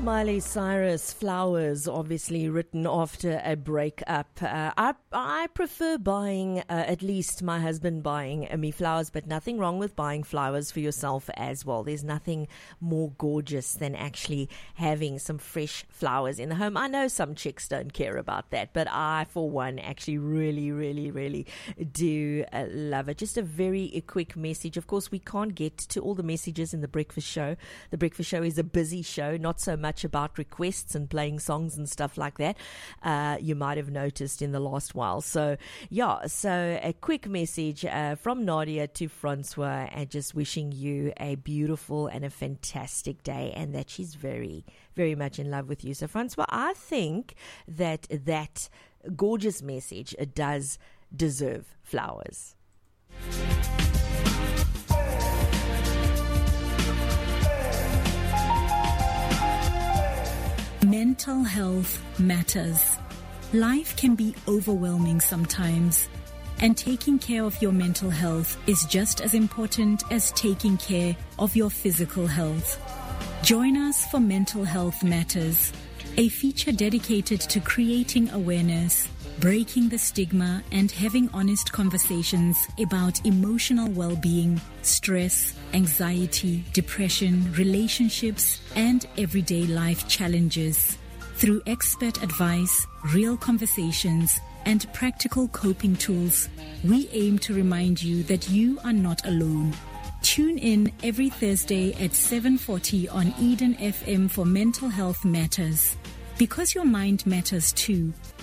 Miley Cyrus, Flowers, obviously written after a breakup. I prefer buying, at least my husband buying me flowers, but nothing wrong with buying flowers for yourself as well. There's nothing more gorgeous than actually having some fresh flowers in the home. I know some chicks don't care about that, but I, for one, actually really do love it. Just a very quick message. Of course, we can't get to all the messages in The Breakfast Show. The Breakfast Show is a busy show, not so much about requests and playing songs and stuff like that. You might have noticed in the last while. So a quick message from Nadia to Francois, and just wishing you a beautiful and a fantastic day, and that she's very much in love with you. So Francois, I think that gorgeous message does deserve flowers. Mental health matters. Life can be overwhelming sometimes, and taking care of your mental health is just as important as taking care of your physical health. Join us for Mental Health Matters, a feature dedicated to creating awareness, breaking the stigma, and having honest conversations about emotional well-being, stress, anxiety, depression, relationships, and everyday life challenges. Through expert advice, real conversations, and practical coping tools, we aim to remind you that you are not alone. Tune in every Thursday at 7:40 on Eden FM for Mental Health Matters. Because your mind matters too,